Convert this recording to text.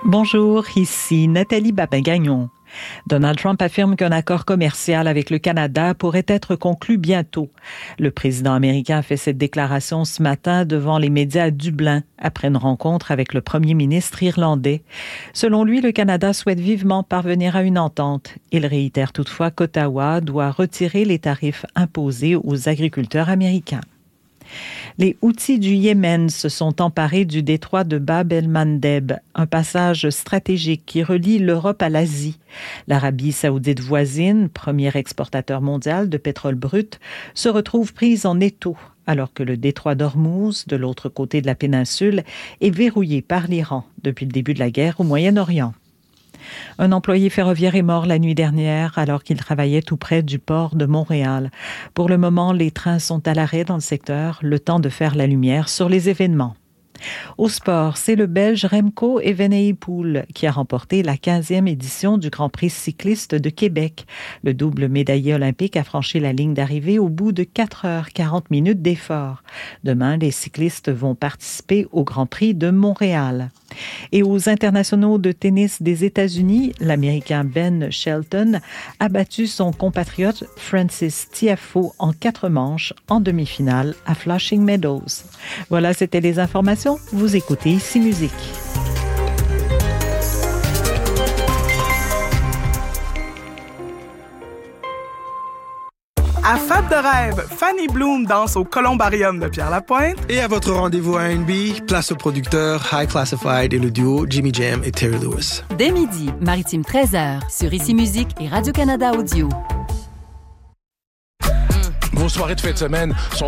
Bonjour, ici Nathalie Babin-Gagnon. Donald Trump affirme qu'un accord commercial avec le Canada pourrait être conclu bientôt. Le président américain a fait cette déclaration ce matin devant les médias à Dublin, après une rencontre avec le premier ministre irlandais. Selon lui, le Canada souhaite vivement parvenir à une entente. Il réitère toutefois qu'Ottawa doit retirer les tarifs imposés aux agriculteurs américains. Les Houthis du Yémen se sont emparés du détroit de Bab el-Mandeb, un passage stratégique qui relie l'Europe à l'Asie. L'Arabie saoudite voisine, premier exportateur mondial de pétrole brut, se retrouve prise en étau, alors que le détroit d'Ormuz, de l'autre côté de la péninsule, est verrouillé par l'Iran depuis le début de la guerre au Moyen-Orient. Un employé ferroviaire est mort la nuit dernière alors qu'il travaillait tout près du port de Montréal. Pour le moment, les trains sont à l'arrêt dans le secteur, le temps de faire la lumière sur les événements. Au sport, c'est le Belge Remco Evenepoel qui a remporté la 15e édition du Grand Prix cycliste de Québec. Le double médaillé olympique a franchi la ligne d'arrivée au bout de 4h40 d'effort. Demain, les cyclistes vont participer au Grand Prix de Montréal. Et aux internationaux de tennis des États-Unis, l'Américain Ben Shelton a battu son compatriote Francis Tiafoe en 4 manches en demi-finale à Flushing Meadows. Voilà, c'était les informations. Vous écoutez Ici Musique. À Fab de rêve, Fanny Bloom danse au Columbarium de Pierre-Lapointe. Et à votre rendez-vous R&B, place au producteur High Classified et le duo Jimmy Jam et Terry Lewis. Dès midi, Maritime 13h, sur Ici Musique et Radio-Canada Audio. Vos soirées de fin de semaine sont